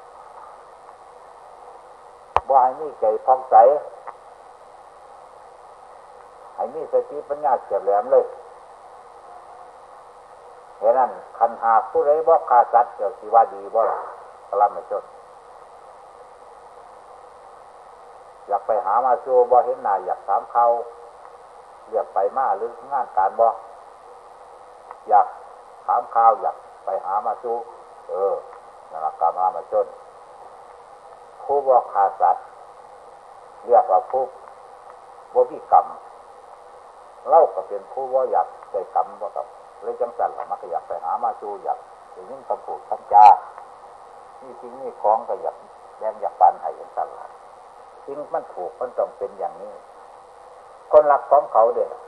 Speaker 2: บ่ให้มีใจท่องใสให้มีสติปัญญาเฉียบแหลมเลยเพราะนั้นคันหากผู้ใดบ่ขาดสัตว์เจ้าสิว่าดีบ่ล่ะกลาไม่ชดอยากไปหามาโชว์บ่เห็นหน้าอยากถามเขาเรียกไปมาหรืองานการบ่อยากถามข่าวอยากไปหามาโชว์เออนั่นล่ะกรรมมาชดผู้บ่ขาดสัตว์เรียกว่าผู้บ่มีกรรมเล่าก็เป็นผู้บ่อยากได้กรรมบ่กับเลยจังสั่นล่ะมันก็อยากไปหามาโชว์อยากได้ยินคำพูดคำจานี่จริงนี่ของก็อยากแบ่งอยากปันให้จังสั่นล่ะจริงมันถูกมันต้องเป็นอย่างนี้คนรักของเขาเด้อ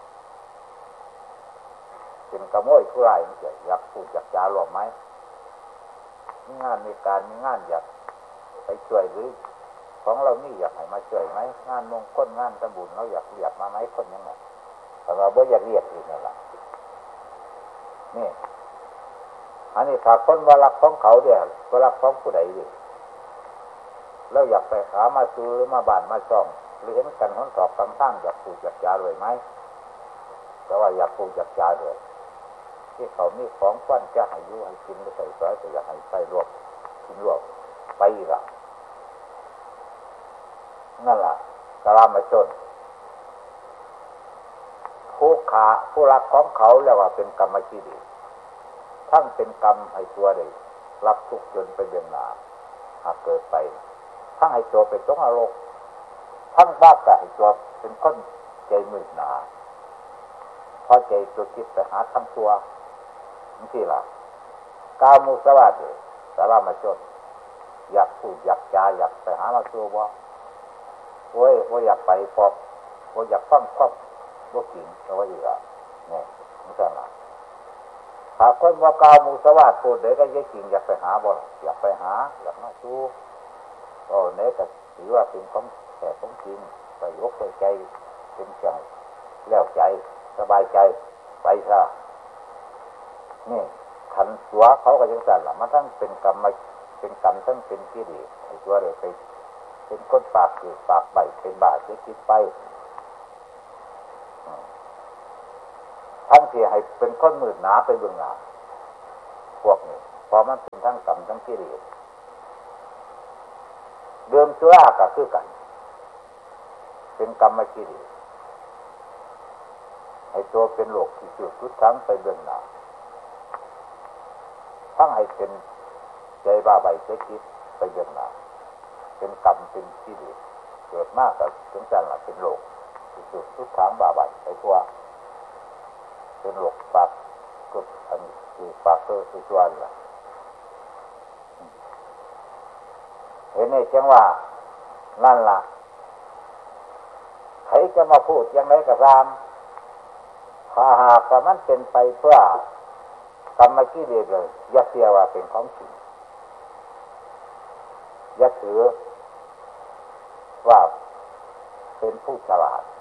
Speaker 2: เป็นกระโมยผู้ร้ายมันจะอยากพูดอยากจาหลอกไหมมีงานมีการมีงานอยากไปช่วยหรือของเรานี่อยากให้มาช่วยไหมงานมงคลงานตำบุญเราอยากเรียกมาไหมคนยังไงแต่เราไม่อยากเรียกอีกนั่นแหละนี่อันนี้ถ้าคนว่ารักของเขาเดียวว่ารักของผู้ใดดิเราอยากไปหามาซื้อมาบ้านมาช่องหรือเห็นกันห้องสอบคำตั้งอยากพูดอยากจาด้วยไหมแต่ว่าอยากพูดอยากจาด้วยที่เขามีของควันจะให้ยุ่ให้กินก็ใส่ซอยแต่อยากให้ใส่รวบกินรวบไปอีกอ่ะนั่นแหละกลามาชนผู้ขาผู้รักของเขาแล้วว่าเป็นกรรมกิเลสทั้งเป็นกรรมให้ตัวได้รับทุกข์จนไปเบื้องหน้าหากเกิดไปทั้งให้ตัวเป็นต้องนรกทั้งบ้ากับให้ตัวเป็นคนใจมืดหนาพอใจตัวคิดไปหาทั้งตัวนี่สิล่ะกามุสวาสดิ์สารามาชนอยากพูดอยากจาอยากไปหามาตัวว่าโอ้ยว่าอยากไปพอบว่าอยากฟังครอบว่ากินเอาไว้อีกอ่ะเนี่ยนี่สั่นล่ะถ้าคนว่ากามุสวาสดิ์พูดเด็กก็ยังกินอยากไปหาบ่อยากไปหาอยากมาสู้โอ้เนี่ยก็ถือว่าเป็นของแต่ของจริงไปยกไปใจเป็นใจแล้วใจสบายใจไปซะนี่ขันตัวเขาก็ยังสั่นล่ะมันทั้งเป็นกรรมเป็นกรรมทั้งเป็นกิเลสไอ้ตัวเลยไปเป็นคนปากคือปากใบเป็นบาดจะคิดไปทั้งที่ให้เป็นคนมืดหนาไปเบื้องหน้าพวกนี้พอมันเป็นทั้งกรรมทั้งกิเลสเดิมสุราก็คือกันเป็นกรรมกิเลสให้ตัวเป็นโลกที่จุดทุกครั้งไปเบื้องหน้าทั้งให้เป็นใจบ้าใบใจคิดไปเบื้องหน้าเป็นกรรมเป็นกิเลสเกิดมากกับถึงจันละเป็นโลกที่จุดทุกครั้งบ้าใบไปทั่วเป็นโลกปากกึบอันคือปากเกอร์คือตัวนี่แหละเห็นไหมจังว่านั่นล่ะใครจะมาพูดยังไงก็ตามถ้าหากว่ามันเป็นไปเพื่อกรรมกิเลสเลยอย่าเสียว่าเป็นของจริงอย่าถือว่าเป็นผู้ฉลาด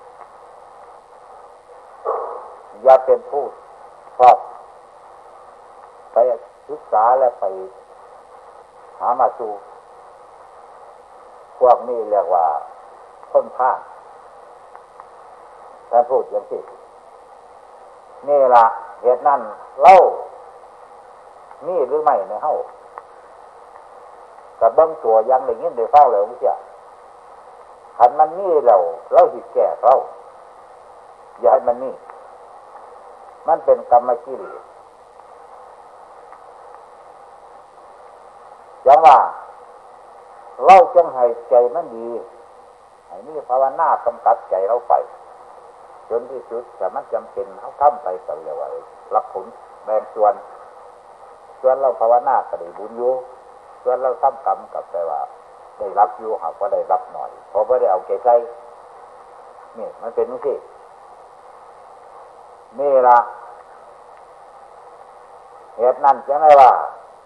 Speaker 2: อย่าเป็นผู้ชอบไปศึกษาและไปหามาสู่พวกนี้เรียกว่าคนพลาดแต่พูดอย่างที่นี่ล่ะเหตุนั้นเล่านี่หรือไม่ในเฮ้ากับเบิ้งตัวยังอย่างนี้เดี๋ยวเฝ้าเลยไม่ใช่ขันมันนี่เราเราหิดแก่เราอย่าให้มันนี่มันเป็นกรรมกิเลสอย่างว่าเราจงให้ใจมันดีให้มีภาวนา กำกับใจเราไปจนที่สุดแต่มันจำเป็นเขาทำไปกันเลยว่ารับผลแบ่งส่วนส่วนเราภาวนาก็ได้บุญอยู่ส่วนเราทำกรรมกับแต่ว่าได้รับอยู่หากว่าได้รับหน่อยเพราะว่าได้เอาใจใส่นี่มันเป็นนี่สินี่ละเหตุนั้นจะไม่ว่า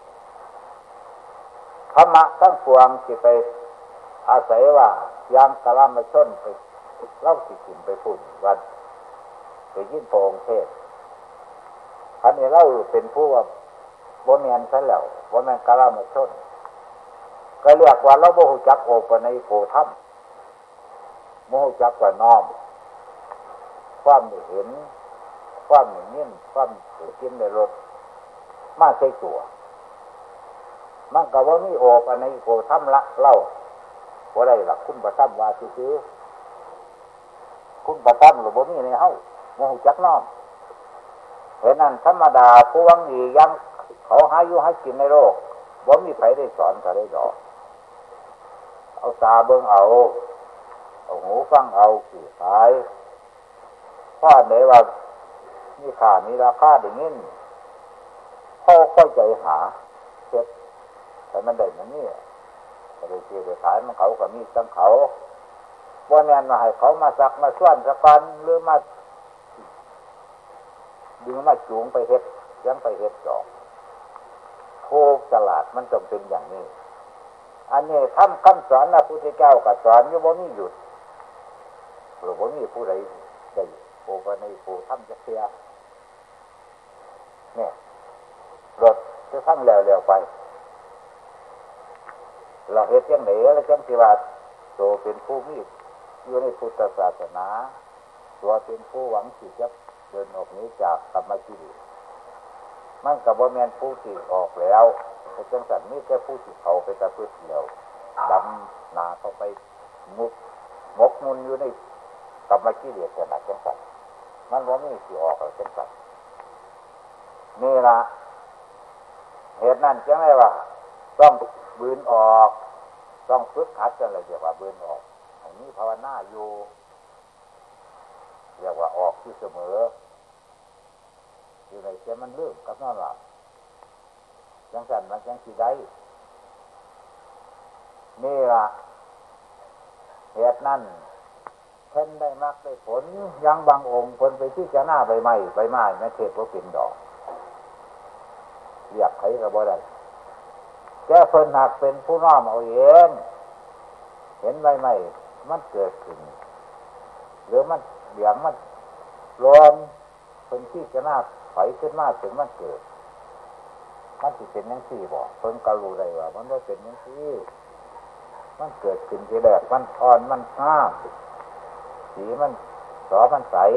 Speaker 2: ธรรมะทั้งปวงที่ไปอาศัยว่ายางกะลามาชนไปเล่าสิกินไปฝุ่นวันไปยินโปงเทศอันนี้เราเป็นผู้ว่าบ่แม่นซะแล้วบ่แม่นกะลามาชนก็เรียกว่าเราบ่ฮู้จักโอปนัยโกธรรมบ่ฮู้จักว่าน้อมความได้เห็นความได้ยินความได้กินได้รสมาใส่ตัวมันก็บ่มีโอปนัยโกธรรมละเล่าบ่ได้ล่ะคุณประทับว่าซื่อๆคุณประทับหรือบ่มีในเฮาบ่ฮู้จักน้อมเพราะนั้นธรรมดาผู้หวังดียังเขาหาอยู่หากินในโลกบ่มีไผได้สอนก็ได้ดอกเอาตาเบิ่งเอาเอาหูฟังเอาสื่อสายถ้าไหนว่ามีค่ามีราคาได้ยินเขาค่อยใจหาเฮ็ดแต่มันได้มันนี่ก็ได้ซื้อได้ขายมันเขาก็มีจังเขาบ่แม่นว่าให้เขามาสักมาส่วนสักกันหรือมาดึงมาจูงไปเฮ็ดยังไปเฮ็ดดอกโคกตลาดมันต้องเป็นอย่างนี้อันนี้ทำคำสอนพระพุทธเจ้าก็สอนอยู่บ่มีหยุดหรือบ่มีผู้ใดได้โอปนัยโกธรรมจักเที่ยเนี่ยรถจะทั้งแล้วๆไปเราเฮ็ดจังได๋แล้วจังสิว่าโตเป็นผู้มีอยู่ในพุทธศาสนาตัวเป็นผู้หวังที่จะเดินออกนี้จากกรรมกิเลสมันก็บ่แม่นผู้ที่ออกแล้วแต่จังซั่นมีแต่ผู้ที่เข้าไปประพฤติแล้วดำหน้าเข้าไปมุกมกมุ่นอยู่ในกรรมกิเลสนั่นน่ะจังซั่นมันบ่มีสิออกแล้วจังซั่นนี่ล่ะเหตุนั้นจังได๋ว่าต้องบืนออกต้องฝึกหัดจังได๋เรียกว่าบืนออกอันนี้ภาวนาอยู่เรียกว่าออกที่เสมออยู่ในเสียมันเริ่มกับนอนหลับจังสันมันจังสิได้นี่ล่ะเหตุนั้นเพิ่นได้มรรคได้ผลยังบางองค์เพิ่นไปที่จะหน้าใบไม้ใบไม้แม่เทศบ่เป็นดอกเรียกไผก็บ่ได้แก่เพิ่นหักเป็นผู้น้อมเอาเองเห็นใบไม้มันเกิดขึ้นหรือมันเหลียงมันร้อนเพิ่นที่จะหน้าไฟขึ้นมาถึงมันเกิดมันสิเป็นจังซี่บ่เพิ่นก็รู้ได้ว่ามันบ่เป็นจังซี่มันเกิดขึ้นทีแรกมันอ่อนมันงามสีมันสอมันใส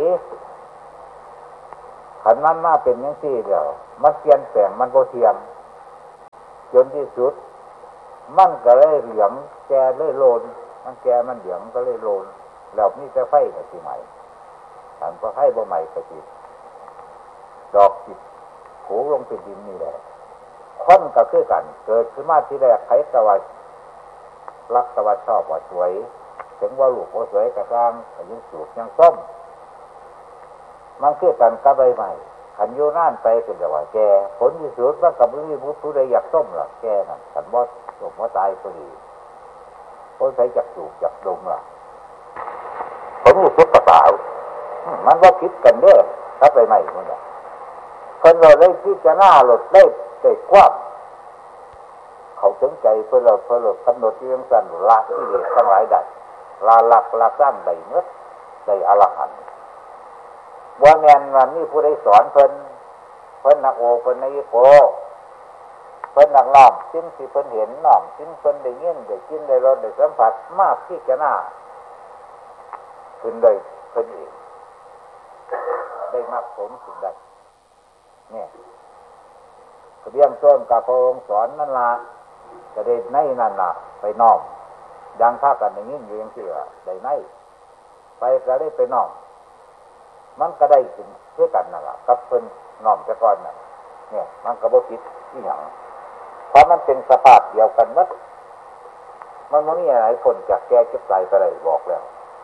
Speaker 2: คันมันมาเป็นจังซี่เดียวมันเปลี่ยนแปลงมันบ่เที่ยงจนที่สุดมันก็เลยเหลืองแก่เลยโลนมันแก่มันเหลืองก็เลยโลนแล้วมีแต่ไฟก็สิใหม่ถ้าบ่ไฟบ่ใหม่ก็สิดอกจิตโผล่ลงเป็นดินนี่แหละคนก็คือกันเกิดขึ้นมาทีแรกใครก็ว่ารักก็ว่าชอบว่าสวยถึงว่าลูกว่าสวยก็ตามก็ยังสูบยังส้มมันคือกันกับใบใหม่ขันอยู่นานไปเป็นแต่ว่าแก่ผลที่สุดมันก็บ่มีผู้ใดอยากส้มหรอกแก่นั่นคันบ่ส้มบ่ตายก็ดีคนใส่จักสูบจักดมล่ะผมรู้สึกกระสาวมันว่าคิดกันเด้อถ้าใบใหม่มันน่ะคนเราได้พิจารณาหลดได้ได้ความเขาถึงใจเพื่อเราเพื่อเรากำหนดที่ยังสั่นละที่เหลือทั้งหลายได้ลาหลักละสร้างได้เมื่อได้อรหันต์ว่าแมนวันนี้ผู้ได้สอนเพิ่นเพิ่นนักโอเพิ่นในโกเพิ่นนักน้อมสิ่งที่เพิ่นเห็นน้อมสิ่งเพิ่นได้ยินได้กินได้รสได้สัมผัสมากที่จะน่าเพิ่นได้เพิ่นเองได้มากผลสุดได้เนี่ยเรียมต้นกับพระองค์สอนนั่นละจะได้ในนั่นละไปน้อมยังท่ากันอย่างนี้อยู่อย่างที่ว่าได้ในไปก็ได้ไปน้อมมันก็ได้ขึ้นด้วยกันนั่นละกับเพิ่นน้อมแต่ก่อนน่ะเนี่ยมันก็บ่ผิดอีหยังเพราะมันเป็นสภาพเดียวกันหมดมันบ่มีอะไรพ้นจากแก่เจ็บตายไปได้บอกแล้ว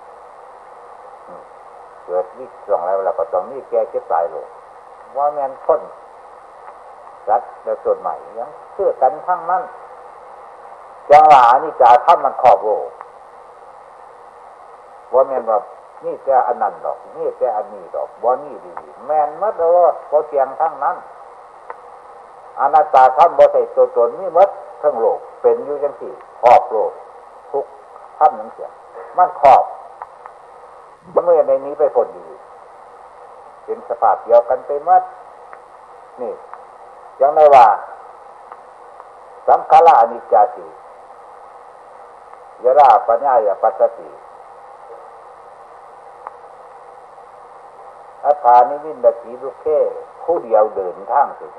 Speaker 2: เกิดวิกฤตแล้วแล้วก็ต้องมีแก่เจ็บตายเลยว่าแม่นพ้นรัดแล้วส่วนใหม่ยังเชื่อกันทั้งนั้นจังหวะนี้จะทำมันขอบโลว่าแม่นว่านี่แต่อันนั้นดอกนี่แต่อันนี้ดอกบ่นี่ดีแม่นมัดโลดบ่เที่ยงทั้งนั้นอนัตตาท่านบ่ใช่ตัวตนนี่มัดทั้งโลกเป็นอยู่จังซี่ครอบโลกทุกท่านนั่นเสียมันครอบมันเมื่อในนี้ไปพ้นดีเป็นสภาพเดียวกันไปมัดนี่ยังไงว่าสังขารอนิจจติยราปัญญายปัสสติอัฏฐานิวินดติดุเขผู้เดียวเดินทางสิ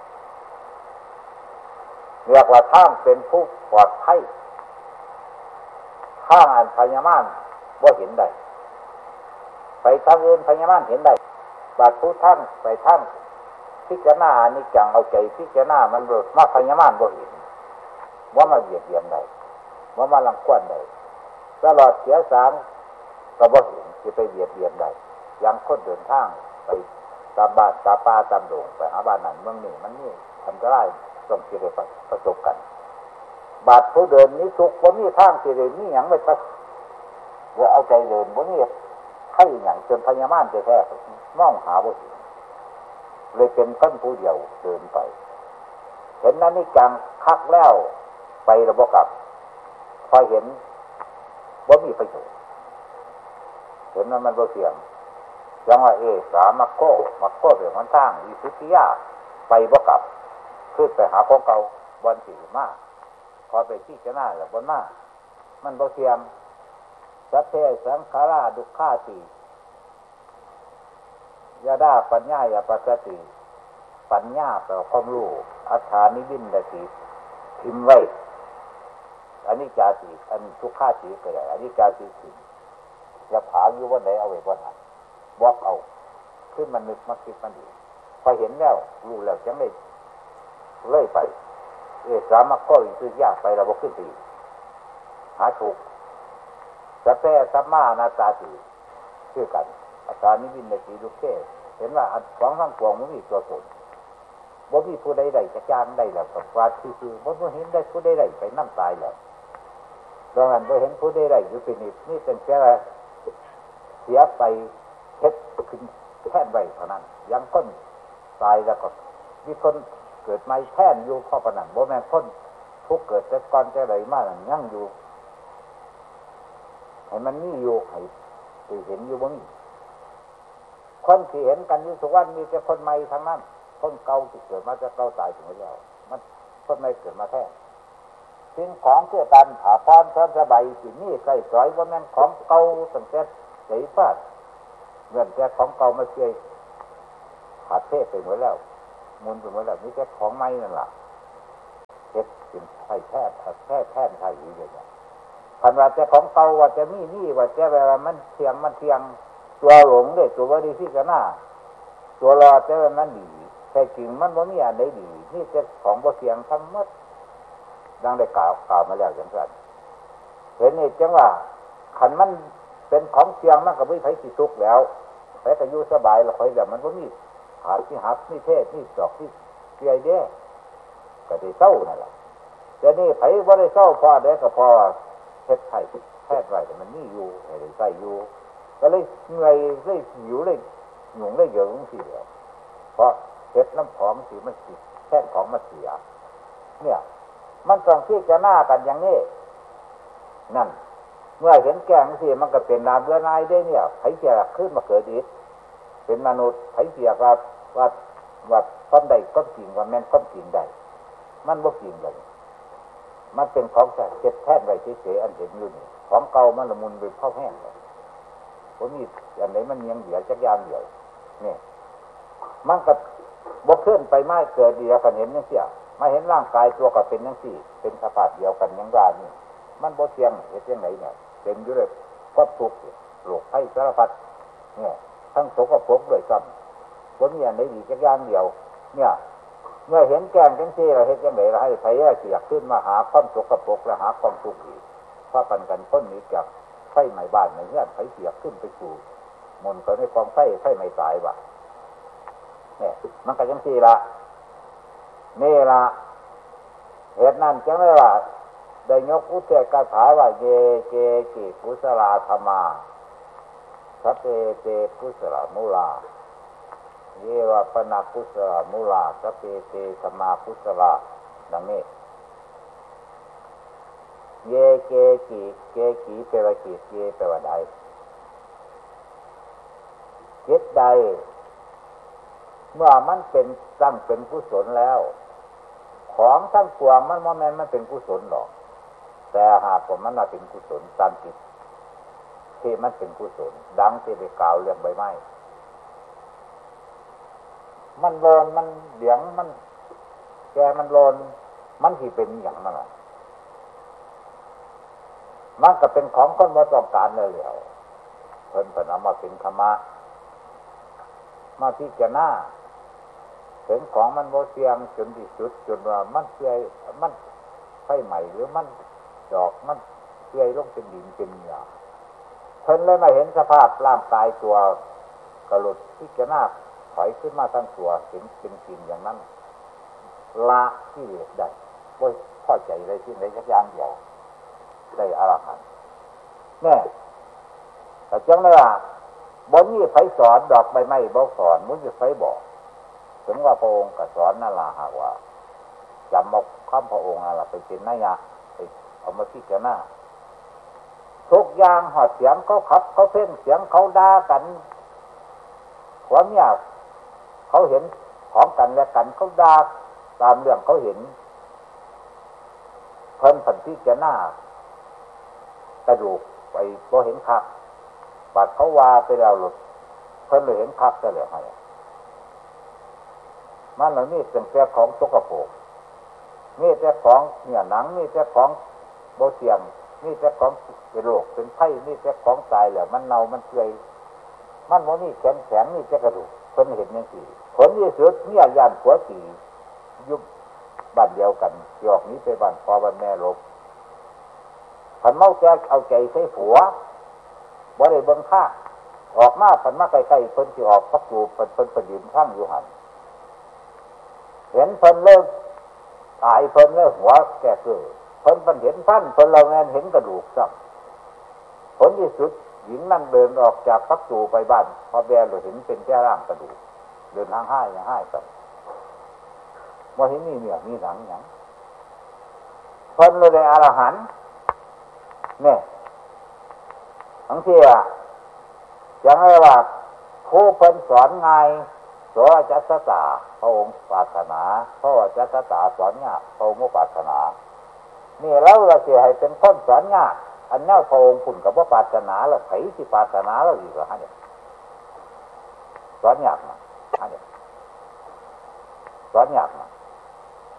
Speaker 2: เรียกว่าทางเป็นผู้ปลอดภัยทางอันพญามารบ่เห็นได้ไปทางอื่นพญามารเห็นได้บาดผู้ทางไปทางพิจารณาอนิจจังเอาใจพิจารณามันโดดมาพญามารบ่เห็นว่ามาเบียดเบียนได้ว่ามาลังกวนได้ตลอดเสียสางก็บ่เห็นจะไปเบียดเบียนได้ยังคนเดินทางไปตามบ้านตามป่าตามดงไปหาบ้านนั้นเมืองนี้มันนี่อันตรายต้องสิได้ประสบกันบาดผู้เดินนี้ทุกบ่มีทางสิได้มีหยังไม่ประว่าเอาใจเดินบ่มีให้หยังจนพญามารแท้ๆมองหาบ่เห็นเลยเป็นคนผู้เดียวเดินไปเห็นนั้นนี่จังคักแล้วไประบบกับพอเห็นว่ามีประโยชน์เห็นนั้นมันบ่เสี่ยงยังว่าเอสามัคโคมัคโคเป็นหนทางวิสุทธิยาไปบ่กับขึ้นไปหาของเก่าบนสี่มากพอไปที่จะหน้าแล้วบนมากมันบ่เสี่ยงสัพเพสังขาราดุขขาติยาดาปัญญายปัสสติปัญญาแปลว่าความรู้อัฏฐานิวินดติทิมไว้อันนี้จาติอันทุกขาติก็ได้อันนี้จาติทิมอย่าผาอยู่ว่าไหนเอาไว้ว่าไหนบอกเอาขึ้นมันนึกมาคิดมันดีพอเห็นแล้วรู้แล้วจะไม่เลื่อยไปเอสามัคก็คือยากไปเราบอกขึ้นตีหาถูกสัพเพสัมมานาตาติคือกันอาจารย์นิวินในสีดุเขเห็นว่าสองทั้งปวงมันมีตัวตนบ่มีผู้ใดใดจะจ้างได้แล้วกับว่าที่คือบ่เห็นได้ผู้ใดใดไปน้ำตายแล้วดังนั้นบ่เห็นผู้ใดใดอยู่เป็นนิดนี่เป็นแค่เสียไปเฮ็ดขึ้นแท่นไว้เท่านั้นยังคนตายแล้วก็มีคนเกิดใหม่แท่นอยู่ข้อประนันบ่แม่นคนทุกเกิดแต่ก่อนแต่ไหนมายังอยู่ให้มันมีอยู่ให้ที่เห็นอยู่บ่มีคนที่เห็นกันอยู่ทุกวันมีแต่คนใหม่ทั้งนั้นคนเก่าที่เกิดมาจะเก่าตายถึงแล้วมันคนใหม่เกิดมาแท้สิ่งของเพื่อการหาพรเสริมสบายสิ่งนี้ใส่สอยว่าแม่นของเก่าตั้งแต่ไหนฟาดเงินแต่ของเก่ามาเชื่อขาดเทศไปหมดแล้วมุนไปหมดแล้วนี่แค่ของใหม่นั่นแหละเฮ็ดสิ่งใส่แท้แท้แท้ไทยอีกอย่างเงี้ยคันว่าแต่ของเก่าว่าจะมีนี่ว่าจะแบบว่ามันเทียงมันเทียงตัวหลงเลยตัวว่าดีที่กันหน้าตัวรอแต่ว่ามันดีแต่จริงมันว่ามีอันใดดีนี่แต่ของบ่เทียงทั้งหมดดังได้กล่าวกล่าวมาแล้วอย่างนั้นเห็นนี่จังว่าขันมันเป็นของเทียงมันก็ไม่ไผสิทุกข์แล้วไผก็อยู่สบายแล้วค่อยแบบมันบ่มีหาที่หักนี่เทศนี่ดอกที่เสียเด้ก็ได้เศร้านั่นแหละแต่นี่ไผบ่ได้เศร้าพอได้ก็พอเฮ็ดไผแพทย์ไว้แต่มันมีอยู่ให้ได้ใช้อยู่ก็เลยเหนื่อยเลยหิวเลยหยุ่งเลยเยอะจังซี่แหล้วเพราะเฮ็ดน้ำหอมสิมันสิแท้ของมันเสียเนี่ยมันต้องที่จะหน้ากันอย่างนี้นั่นเมื่อเห็นแก่งสิมันก็เป็นนามเบื่อหน่ายได้เนี่ยไผเสียขึ้นมาเกิดอีกเป็นมนุษย์ไผเสียว่าว่าว่าความใดก็จริงว่าแม่นความจริงได้มันบ่จริงเลยมันเป็นของแท้เจ็ดแท้ไว้เฉยๆอันเห็นอยู่นี่ของเก่ามันละมุนไปเข้าแห้งเลยผมมีอันไหนมันยังเหลือจักยามเดียวนี่มันก็บ่เคลื่อนไปไม่เกิดเดียวกันเห็นจังซี่มาเห็นร่างกายตัวก็เป็นจังซี่เป็นสภาพเดียวกันอย่างว่านี่มันบ่เที่ยงเฮ็ดจังไดเนี่ยเป็นอยู่เลยความทุกข์โรคภัยสารพัดเนี่ยทั้งสกปรกด้วยซ้ำบ่มีอันใดดีจักอย่างเดียวเนี่ยเมื่อเห็นแกงจังซี่เราเฮ็ดจังได๋ล่ะให้ไผเสียขึ้นมาหาความสกปรกและหาความทุกข์อีกพากันกันพ้นนี้จากไฟไหม้บ้านในเรือนไผเสียขึ้นไปสู่มนต์ก็ในกองไฟไฟไหม้ตายว่ะเนี่ยมันก็จังซี่ล่ะนี่ล่ะเหตุนั้นจังได๋ว่าได้ยกอุเทศคาถาว่าเยเกกิกุศลธรรมาสัพเพเตกุศลมูลาเยวะปนากุศลมูลาสัพเพเตสัมมากุศลดังนี้เยเกกิเกกิแปลว่ากิเยแปลว่าใดจิตใดเมื่อมันเป็นตั้งเป็นกุศลแล้วของทั้งปวงมันบ่แม่นมันเป็นกุศลหรอกแต่หากว่ามันน่ะเป็นกุศลตามจิตที่มันเป็นกุศลดังที่ได้กล่าวเรื่องใบไม้มันโลนมันเหลียงมันแกมันโลนมันสิเป็นอย่างนั้นน่ะมันก็เป็นของคนบ่ต้องการเลยแล้วเพิ่นเพิ่นเอามาเป็นธรรมะมาพิจารณาถึงของมันบ่เที่ยงจนที่สุดจนว่ามันเสื่อยมันไฟใหม่หรือมันดอกมันเสื่อยลงเป็นดินเป็นหญ้าเพิ่นเลยมาเห็นสภาพร่างกายตัวกระหลุดพิจารณาถอยขึ้นมาทั้งตัวเห็นเป็นจริงอย่างนั้นละที่ได้บ่พอใจเลยที่ไหนสักอย่างเดียวได้อรหันต์แน่แต่จังเลยว่าบ่มีไผสอนดอกใบไม้บ่สอนมุ้งจะไผบอกถึงว่าพระองค์ก็สอนนั่นล่ะหากว่าจำเอาคำพระองค์นั่นล่ะไปเป็นนัยยะไปเอามาพิจารณาทุกอย่างหอดเสียงเขาขับเขาเพ่งเสียงเขาด่ากันความเนี่ยเขาเห็นของกันและกันเขาด่าตามเรื่องเขาเห็นเพิ่นพันพิจารณากระดูกไปบ่เห็นคักบาดเขาว่าไปแล้วหลุดเพิ่นเลยเห็นคักซะแล้วให้มันเหล่านี้เป็นแค่ของสกปรกนี่แต่ของเนี่ยหนังนี่แต่ของโบเทียงนี่แต่ของเป็นโรคเป็นไข้นี่แต่ของตายแล้วมันเน่ามันเปื่อยมันบ่มีแข็งแข็งนี่แต่กระดูกเพิ่นเห็นจังซี่ผลที่สุดเนี่ยย่านผัวตีอยู่บ้านเดียวกันสิออกนี้ไปบ้านพ่อบ้านแม่ลบพันเมาแจกเอาใจใส่ผัวบ่ได้เบิ่งค่าออกมาพันมาใกล้ๆเพิ่นสิออกพักอยู่เพิ่นเพิ่นประดิษฐ์ข้างอยู่หั่นเห็นเพิ่นเลิกตายเพิ่นเลิกหัวแก่เกิดเพิ่นเพิ่นเห็นฟันเพิ่นเราแม่นเห็นกระดูกซ้ำผลที่สุดหญิงนั่งเดินออกจากพักอยู่ไปบ้านพอแบลเห็นเป็นแค่ร่างกระดูกเดินทางห้ายอย่างห้ายไปว่าเห็นนี่เนี่ยมีหนังอย่างเพิ่นเลยได้อรหันต์เนี่ยทั้งที่อ่ะอย่างไรว่าผู้เพิ่นสอนไงโสจัสตาพระองค์ปรารถนาเพราะว่าจัสตาสอนยากพระองค์ปรารถนานี่แล้วเราเสียให้เป็นคนสอนยากอันนี้พระองค์พุ่นกับว่าปรารถนาแล้วไผสิปรารถนาแล้วอีกเหรอฮะเนี่ยสอนยากนะฮะเนี่ยสอนยากนะ